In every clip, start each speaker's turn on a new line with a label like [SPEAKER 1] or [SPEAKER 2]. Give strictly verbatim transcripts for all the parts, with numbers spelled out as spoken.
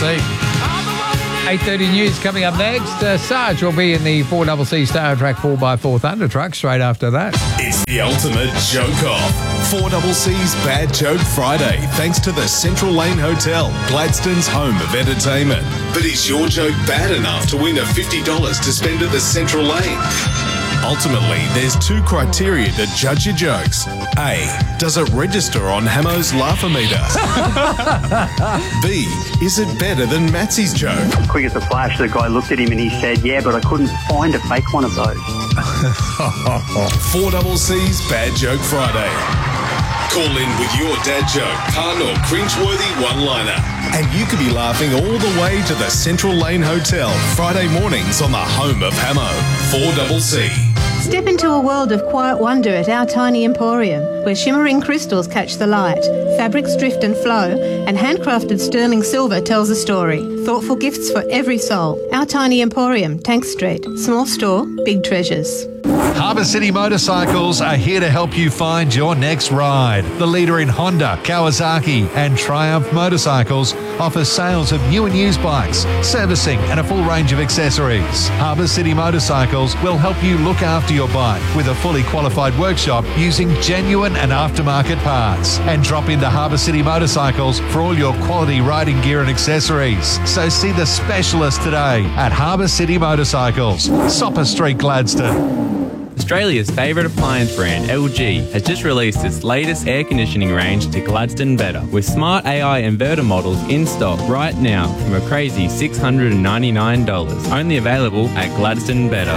[SPEAKER 1] C.
[SPEAKER 2] eight thirty news coming up next. Uh, Sarge will be in the four C C Star Track four by four Thunder Truck straight after that.
[SPEAKER 3] It's the ultimate joke-off. four C C's Bad Joke Friday, thanks to the Central Lane Hotel, Gladstone's home of entertainment. But is your joke bad enough to win a fifty dollars to spend at the Central Lane? Ultimately, there's two criteria to judge your jokes. A, does it register on Hamo's Laugh-O-Meter? B, is it better than Matsy's joke?
[SPEAKER 4] Quick as a flash, the guy looked at him and he said, yeah, but I couldn't find a fake one of those.
[SPEAKER 3] four C C's Bad Joke Friday. Call in with your dad joke, pun or cringeworthy one-liner. And you could be laughing all the way to the Central Lane Hotel Friday mornings on the home of Hamo. four C C.
[SPEAKER 5] Step into a world of quiet wonder at Our Tiny Emporium, where shimmering crystals catch the light, fabrics drift and flow, and handcrafted sterling silver tells a story. Thoughtful gifts for every soul. Our Tiny Emporium, Tank Street. Small store, big treasures.
[SPEAKER 1] Harbour City Motorcycles are here to help you find your next ride. The leader in Honda, Kawasaki and Triumph motorcycles offers sales of new and used bikes, servicing and a full range of accessories. Harbour City Motorcycles will help you look after your bike with a fully qualified workshop using genuine and aftermarket parts. And drop into Harbour City Motorcycles for all your quality riding gear and accessories. So see the specialist today at Harbour City Motorcycles, Sopper Street, Gladstone.
[SPEAKER 6] Australia's favourite appliance brand, L G, has just released its latest air conditioning range to Gladstone Better, with smart A I inverter models in stock right now from a crazy six hundred ninety-nine dollars. Only available at Gladstone Better.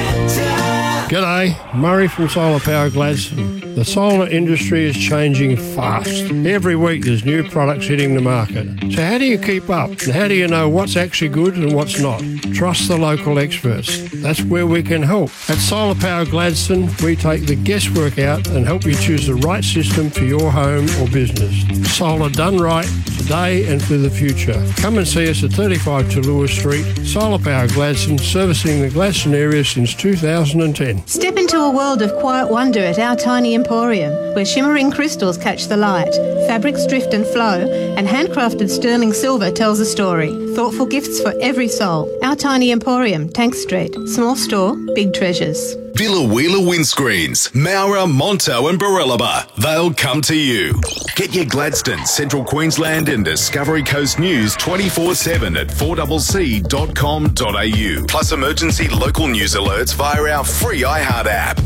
[SPEAKER 7] G'day, Murray from Solar Power Gladstone. The solar industry is changing fast. Every week there's new products hitting the market. So how do you keep up? And how do you know what's actually good and what's not? Trust the local experts. That's where we can help. At Solar Power Gladstone, we take the guesswork out and help you choose the right system for your home or business. Solar done right, today and for the future. Come and see us at thirty-five Tallulah Street. Solar Power Gladstone, servicing the Gladstone area since two thousand ten.
[SPEAKER 5] Step into a world of quiet wonder at Our Tiny Emporium, where shimmering crystals catch the light, fabrics drift and flow, and handcrafted sterling silver tells a story. Thoughtful gifts for every soul. Our Tiny Emporium, Tank Street. Small store, big treasures.
[SPEAKER 3] Billa Wheeler Windscreens, Maurer, Monto and Barellaba. They'll come to you. Get your Gladstone, Central Queensland and Discovery Coast news twenty-four seven at four c c dot com dot a u. Plus emergency local news alerts via our free iHeart app.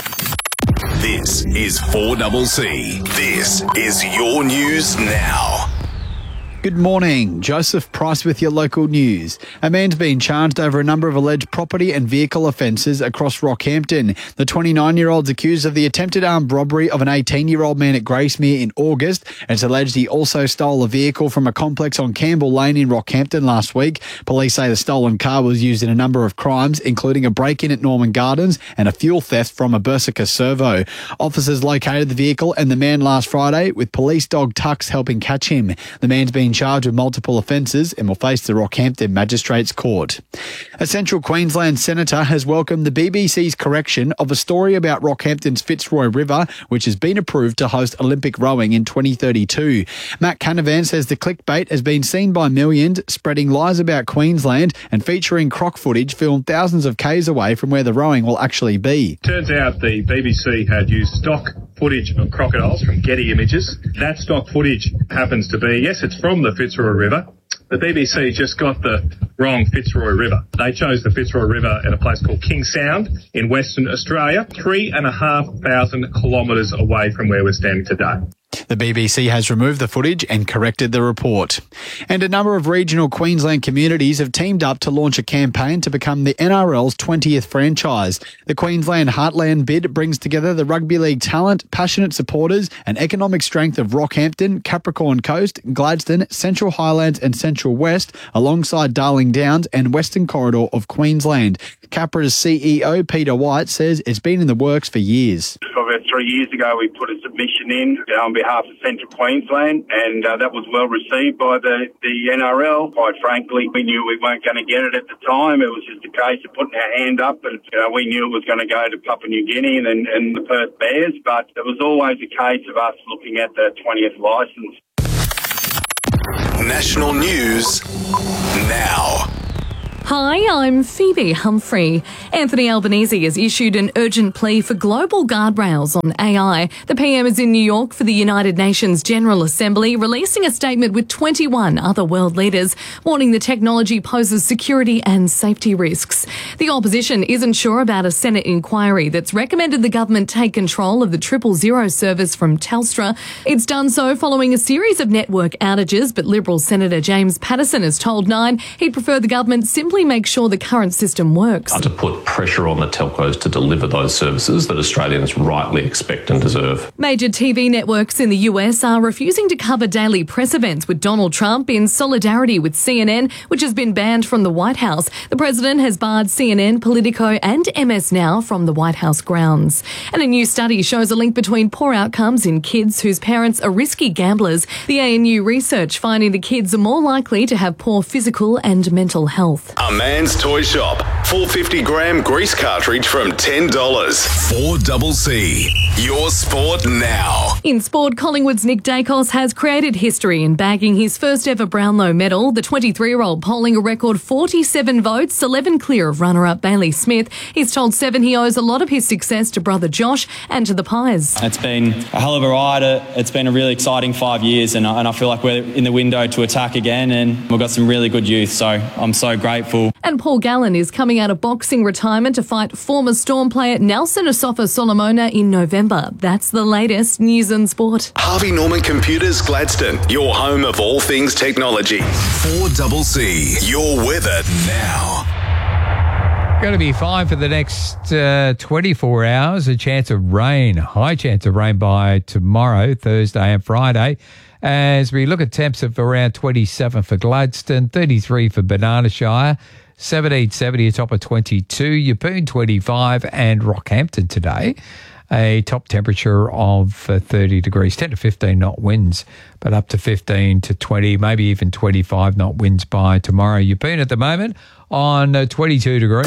[SPEAKER 3] This is four C C. This is your news now.
[SPEAKER 8] Good morning. Joseph Price with your local news. A man's been charged over a number of alleged property and vehicle offences across Rockhampton. The twenty-nine-year-old's accused of the attempted armed robbery of an eighteen-year-old man at Gracemere in August. It's alleged he also stole a vehicle from a complex on Campbell Lane in Rockhampton last week. Police say the stolen car was used in a number of crimes, including a break-in at Norman Gardens and a fuel theft from a Berserker servo. Officers located the vehicle and the man last Friday, with police dog Tux helping catch him. The man's been charged with multiple offences and will face the Rockhampton Magistrates Court. A Central Queensland senator has welcomed the B B C's correction of a story about Rockhampton's Fitzroy River, which has been approved to host Olympic rowing in twenty thirty-two. Matt Canavan says the clickbait has been seen by millions, spreading lies about Queensland and featuring croc footage filmed thousands of k's away from where the rowing will actually be.
[SPEAKER 9] Turns out the B B C had used stock footage of crocodiles from Getty Images. That stock footage happens to be, yes, it's from the Fitzroy River. The B B C just got the wrong Fitzroy River. They chose the Fitzroy River at a place called King Sound in Western Australia, three and a half thousand kilometres away from where we're standing today.
[SPEAKER 8] The B B C has removed the footage and corrected the report. And a number of regional Queensland communities have teamed up to launch a campaign to become the N R L's twentieth franchise. The Queensland Heartland bid brings together the rugby league talent, passionate supporters and economic strength of Rockhampton, Capricorn Coast, Gladstone, Central Highlands and Central West, alongside Darling Downs and Western Corridor of Queensland. Capra's C E O, Peter White, says it's been in the works for years.
[SPEAKER 10] About three years ago, we put a submission in on behalf of Central Queensland, and uh, that was well received by the, the N R L. Quite frankly, we knew we weren't going to get it at the time. It was just a case of putting our hand up, and you know, we knew it was going to go to Papua New Guinea and, and the Perth Bears, but it was always a case of us looking at the twentieth licence.
[SPEAKER 3] national news now.
[SPEAKER 11] Hi, I'm Phoebe Humphrey. Anthony Albanese has issued an urgent plea for global guardrails on A I. The P M is in New York for the United Nations General Assembly, releasing a statement with twenty-one other world leaders, warning the technology poses security and safety risks. The opposition isn't sure about a Senate inquiry that's recommended the government take control of the triple zero service from Telstra. It's done so following a series of network outages, but Liberal Senator James Paterson has told Nine he'd prefer the government simply make sure the current system works.
[SPEAKER 12] To put pressure on the telcos to deliver those services that Australians rightly expect and deserve.
[SPEAKER 11] Major T V networks in the U S are refusing to cover daily press events with Donald Trump in solidarity with C N N, which has been banned from the White House. The president has barred C N N, Politico and M S Now from the White House grounds. And a new study shows a link between poor outcomes in kids whose parents are risky gamblers. The A N U research finding the kids are more likely to have poor physical and mental health.
[SPEAKER 3] A Man's Toy Shop. four hundred fifty gram grease cartridge from ten dollars. four C C. Your sport now.
[SPEAKER 11] In sport, Collingwood's Nick Dacos has created history in bagging his first ever Brownlow medal. The twenty-three-year-old polling a record forty-seven votes, eleven clear of runner-up Bailey Smith. He's told Seven he owes a lot of his success to brother Josh and to the Pies.
[SPEAKER 13] It's been a hell of a ride. It's been a really exciting five years and I feel like we're in the window to attack again and we've got some really good youth, so I'm so grateful.
[SPEAKER 11] And Paul Gallen is coming out of boxing retirement to fight former Storm player Nelson Asafa Solomona in November. That's the latest news and sport.
[SPEAKER 3] Harvey Norman Computers Gladstone, your home of all things technology. four C C. Your weather now.
[SPEAKER 2] Going to be fine for the next uh, twenty-four hours. A chance of rain, high chance of rain by tomorrow, Thursday and Friday. As we look at temps of around twenty-seven for Gladstone, thirty-three for Banana Shire, seventeen seventy a top of twenty-two, Yeppoon twenty-five and Rockhampton today. A top temperature of uh, thirty degrees, ten to fifteen knot winds, but up to fifteen to twenty, maybe even twenty-five knot winds by tomorrow. Yeppoon at the moment on uh, twenty-two degrees.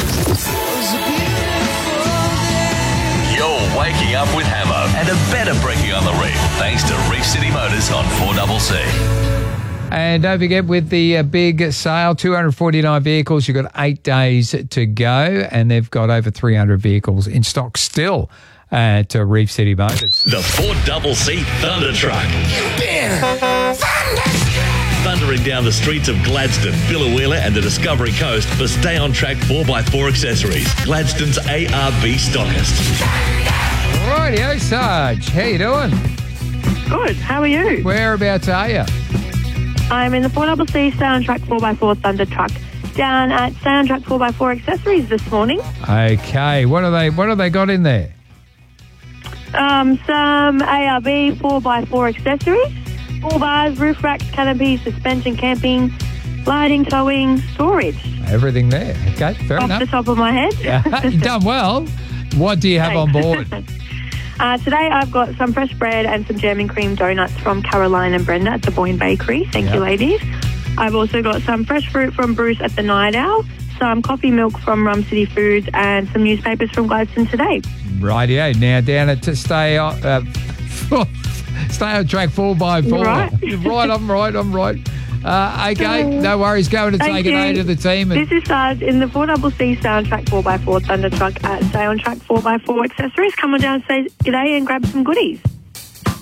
[SPEAKER 14] You're waking up with Hammo and a better breaking on the reef thanks to Reef City Motors on four C C.
[SPEAKER 2] And don't forget, with the uh, big sale, two hundred forty-nine vehicles, you've got eight days to go, and they've got over three hundred vehicles in stock still at uh, Reef City Motors.
[SPEAKER 14] The four C C Thunder Truck. Thundering down the streets of Gladstone, Billawheeler and the Discovery Coast for Stay On Track four by four accessories. Gladstone's A R B stockist.
[SPEAKER 2] Rightio, Sarge. How you doing?
[SPEAKER 15] Good. How are you?
[SPEAKER 2] Whereabouts are you?
[SPEAKER 15] I'm in the four C C Stay On Track four by four Thunder Truck down at Stay On Track four by four accessories this morning.
[SPEAKER 2] Okay. What are they? What have they got in there?
[SPEAKER 15] Um, some A R B four by four accessories, bull bars, roof racks, canopies, suspension, camping, lighting, towing, storage.
[SPEAKER 2] Everything there. Okay, fair
[SPEAKER 15] Off
[SPEAKER 2] enough.
[SPEAKER 15] the top of my head.
[SPEAKER 2] Yeah, you've done well. What do you have on board?
[SPEAKER 15] uh, today I've got some fresh bread and some jam and cream donuts from Caroline and Brenda at the Boyne Bakery. Thank
[SPEAKER 2] Yep.
[SPEAKER 15] you, ladies. I've also got some fresh fruit from Bruce at the Night Owl, some coffee milk from Rum City Foods, and some newspapers from Gladstone Today.
[SPEAKER 2] Rightio. Now down at to stay on, uh, stay on track four by four.
[SPEAKER 15] Right.
[SPEAKER 2] right, I'm right, I'm right. Uh, okay, no worries. Go and
[SPEAKER 15] Thank
[SPEAKER 2] say good day
[SPEAKER 15] you.
[SPEAKER 2] to the team. And
[SPEAKER 15] This is Sarge in the four C C Stay On Track four by four Thunder Truck at Stay On Track four by four accessories. Come on down, say good day and grab some goodies.